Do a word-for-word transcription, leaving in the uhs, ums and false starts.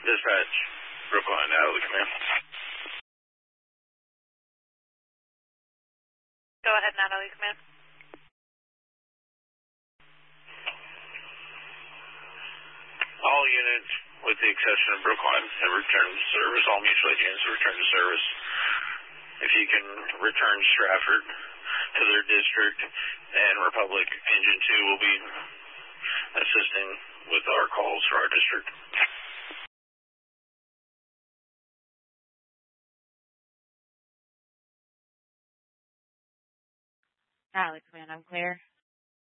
Dispatch, Brookline, Natalie, command. Go ahead, Natalie, command. All units, with the exception of Brookline, have returned to service. All mutual aid units have returned to service. If you can return Stratford to their district, and Republic Engine two will be assisting with our calls for our district. Natalie, command, I'm clear.